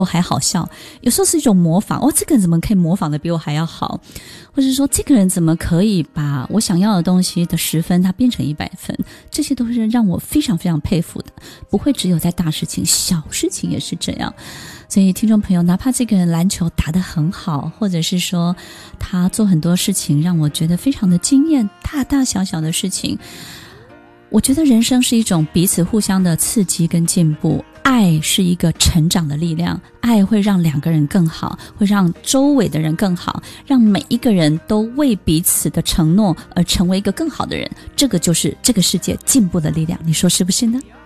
我还好笑，有时候是一种模仿，这个人怎么可以模仿的比我还要好，或者说这个人怎么可以把我想要的东西的10分它变成100分，这些都是让我非常非常佩服的，不会只有在大事情，小事情也是这样。所以听众朋友，哪怕这个人篮球打得很好，或者是说他做很多事情让我觉得非常的惊艳，大大小小的事情，我觉得人生是一种彼此互相的刺激跟进步，爱是一个成长的力量，爱会让2个人更好，会让周围的人更好，让每一个人都为彼此的承诺而成为一个更好的人，这个就是这个世界进步的力量，你说是不是呢？